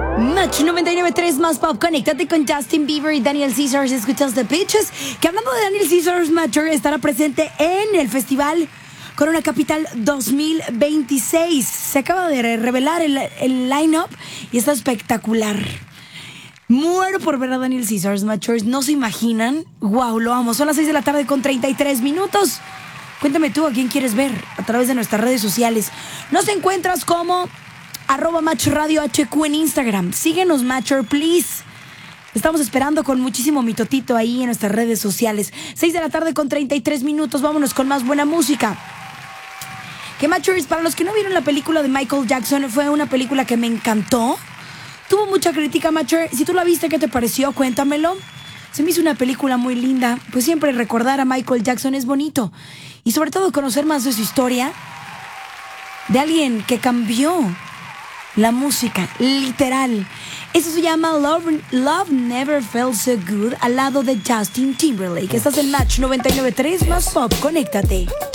Match 99.3 más pop. Conéctate con Justin Bieber y Daniel Caesars. Escuchas The Bitches. Que hablando de Daniel Caesars, Matcher estará presente en el festival Corona Capital 2026. Se acaba de revelar el line-up y está espectacular. Muero por ver a Daniel Caesars, Matchers. No se imaginan. Wow, lo amo. Son las 6 de la tarde con 33 minutos. Cuéntame tú a quién quieres ver a través de nuestras redes sociales. Nos encuentras como @MatchRadioHQ en Instagram. Síguenos, Matcher, please. Estamos esperando con muchísimo mitotito ahí en nuestras redes sociales. 6 de la tarde con 33 minutos. Vámonos con más buena música. Que Matchers, para los que no vieron la película de Michael Jackson, fue una película que me encantó. Tuvo mucha crítica, Matcher. Si tú la viste, ¿qué te pareció? Cuéntamelo. Se me hizo una película muy linda. Pues siempre recordar a Michael Jackson es bonito. Y sobre todo conocer más de su historia. De alguien que cambió la música, literal. Eso se llama Love Never Felt So Good, al lado de Justin Timberlake. Estás en Match 99.3 más pop. Conéctate.